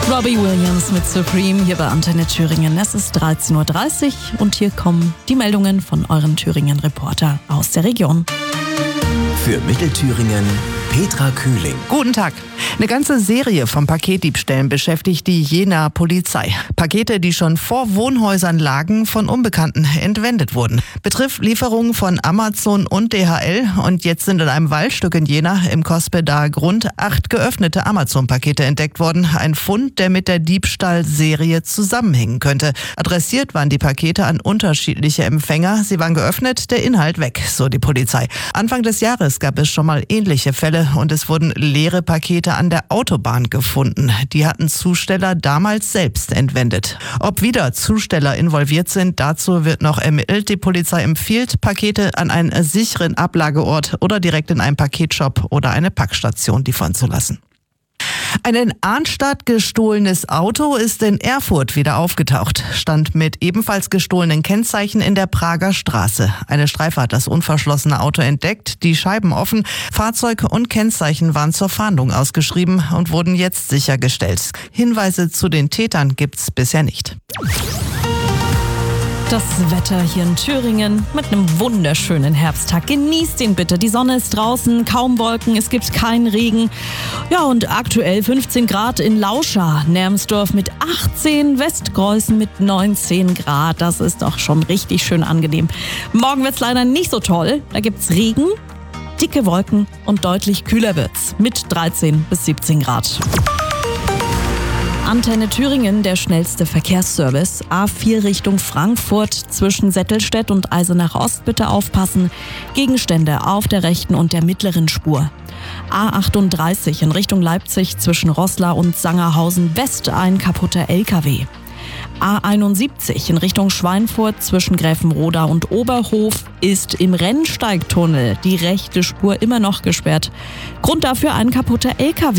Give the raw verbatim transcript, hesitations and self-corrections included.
Robbie Williams mit Supreme hier bei Antenne Thüringen. Es ist dreizehn Uhr dreißig und hier kommen die Meldungen von euren Thüringen-Reporter aus der Region. Für Mittelthüringen Petra Kühling. Guten Tag. Eine ganze Serie von Paketdiebstählen beschäftigt die Jenaer Polizei. Pakete, die schon vor Wohnhäusern lagen, von Unbekannten entwendet wurden. Betrifft Lieferungen von Amazon und D H L. Und jetzt sind in einem Waldstück in Jena im Kospedaer Grund acht geöffnete Amazon-Pakete entdeckt worden. Ein Fund, der mit der Diebstahlserie zusammenhängen könnte. Adressiert waren die Pakete an unterschiedliche Empfänger. Sie waren geöffnet, der Inhalt weg, so die Polizei. Anfang des Jahres gab es schon mal ähnliche Fälle und es wurden leere Pakete an der Autobahn gefunden. Die hatten Zusteller damals selbst entwendet. Ob wieder Zusteller involviert sind, dazu wird noch ermittelt. Die Polizei empfiehlt, Pakete an einen sicheren Ablageort oder direkt in einen Paketshop oder eine Packstation liefern zu lassen. Ein in Arnstadt gestohlenes Auto ist in Erfurt wieder aufgetaucht, stand mit ebenfalls gestohlenen Kennzeichen in der Prager Straße. Eine Streife hat das unverschlossene Auto entdeckt, die Scheiben offen, Fahrzeug und Kennzeichen waren zur Fahndung ausgeschrieben und wurden jetzt sichergestellt. Hinweise zu den Tätern gibt's bisher nicht. Das Wetter hier in Thüringen mit einem wunderschönen Herbsttag. Genießt ihn bitte. Die Sonne ist draußen, kaum Wolken, es gibt keinen Regen. Ja, und aktuell fünfzehn Grad in Lauscha, Nermsdorf mit achtzehn, Westgreußen mit neunzehn Grad. Das ist doch schon richtig schön angenehm. Morgen wird's leider nicht so toll. Da gibt's Regen, dicke Wolken und deutlich kühler wird's mit dreizehn bis siebzehn Grad. Antenne Thüringen, der schnellste Verkehrsservice. A vier Richtung Frankfurt zwischen Settelstedt und Eisenach Ost bitte aufpassen. Gegenstände auf der rechten und der mittleren Spur. A achtunddreißig in Richtung Leipzig zwischen Roßla und Sangerhausen West ein kaputter L K W. A einundsiebzig in Richtung Schweinfurt zwischen Gräfenroda und Oberhof ist im Rennsteigtunnel die rechte Spur immer noch gesperrt. Grund dafür ein kaputter L K W.